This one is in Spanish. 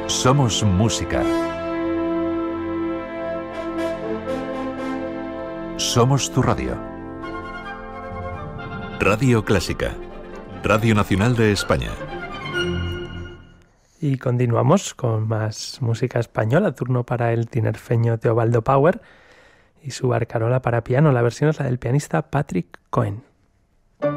Somos música. Somos tu radio. Radio Clásica, Radio Nacional de España. Y continuamos con más música española. Turno para el tinerfeño Teobaldo Power y su barcarola para piano. La versión es la del pianista Patrick Cohen.